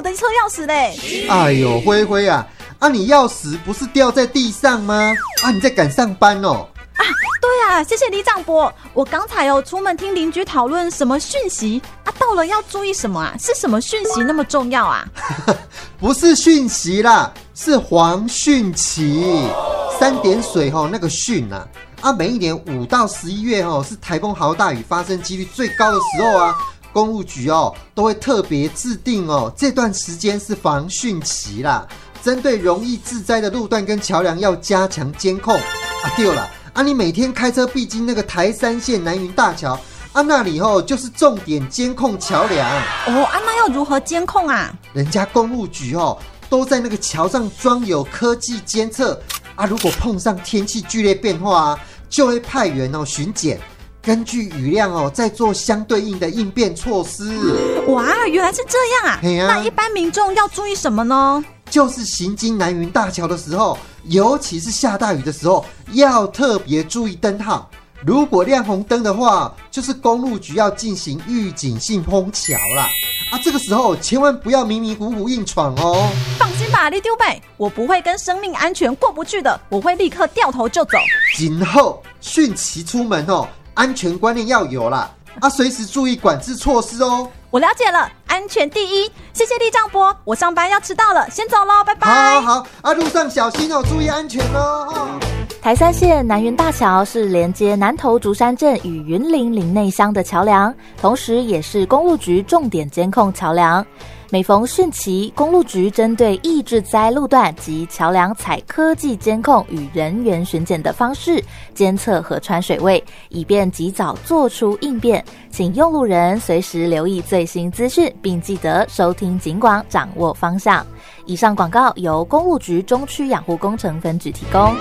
的车钥匙嘞！ 哎呦，灰灰啊，你钥匙不是掉在地上吗？你在赶上班哦。 对啊，谢谢李长博。我刚才出门听邻居讨论什么讯息到了要注意什么啊？是什么讯息那么重要啊？ 不是讯息啦，是黄汛期。3点水那个汛啊，每一年5到11月是台风豪大雨发生几率最高的时候啊。公路局都会特别制定这段时间是防汛期啦，针对容易致灾的路段跟桥梁要加强监控对了你每天开车必经那个台三线南云大桥那里就是重点监控桥梁那要如何监控啊？ 人家公路局都在那个桥上装有科技监测如果碰上天气剧烈变化就会派员巡检，根据雨量再做相对应的应变措施。 哇，原来是这样啊！那一般民众要注意什么呢？ 就是行经南云大桥的时候，尤其是下大雨的时候，要特别注意灯号。如果亮红灯的话，就是公路局要进行预警性封桥啦。这个时候千万不要迷迷糊糊硬闯哦。 放心吧，李丢北，我不会跟生命安全过不去的，我会立刻掉头就走。 今后汛期出门安全观念要有啦，随时注意管制措施哦。 我了解了，安全第一。谢谢李长博，我上班要迟到了，先走咯，拜拜。 好，路上小心注意安全哦。 台三线南云大桥是连接南投竹山镇与云林林内乡的桥梁，同时也是公路局重点监控桥梁。每逢汛期，公路局针对易致灾路段及桥梁采科技监控与人员巡检的方式，监测河川水位，以便及早做出应变。请用路人随时留意最新资讯，并记得收听警广，掌握方向。以上广告由公路局中区养护工程分局提供。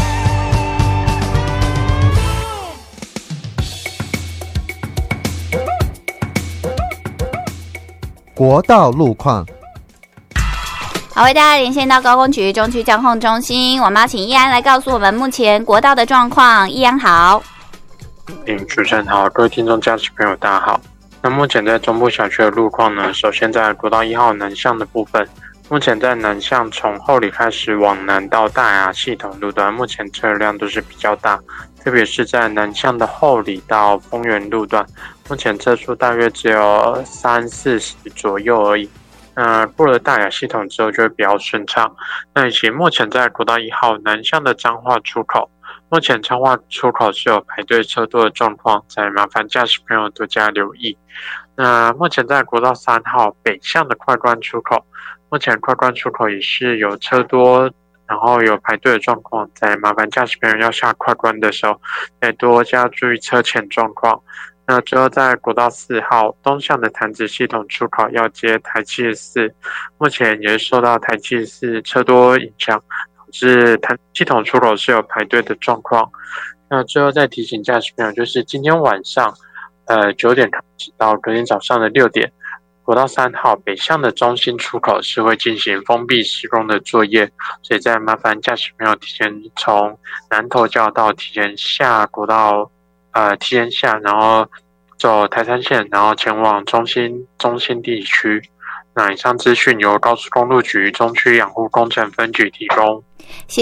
国道路况， 好，为大家连线到高工局中区交通中心，我们要请易安来告诉我们目前国道的状况。易安好。 主持人好，各位听众驾驶朋友大家好。那目前在中部小区的路况呢，首先在国道1号南向的部分，目前在南向从后里开始往南到大雅系统路段，目前车辆都是比较大，特别是在南向的后里到丰原路段，目前车速大约只有30-40左右而已。过了大雅系统之后就会比较顺畅。那以及目前在国道1号南向的彰化出口，目前彰化出口是有排队车多的状况，再麻烦驾驶朋友多加留意。那目前在国道3号北向的快关出口，目前快关出口也是有车多，然后有排队的状况，再麻烦驾驶朋友要下快关的时候，再多加注意车前状况。那最后在国道4号东向的潭子系统出口要接台74，目前也是受到台74车多影响，导致潭系统出口是有排队的状况。那最后再提醒驾驶朋友，就是今天晚上9点开始到隔天早上的6点，国道3号北向的中心出口是会进行封闭施工的作业，所以再麻烦驾驶朋友提前从南投交流道提前下国道提前下，然后走台三线，然后前往中心地区。那以上资讯由高速公路局中区养护工程分局提供。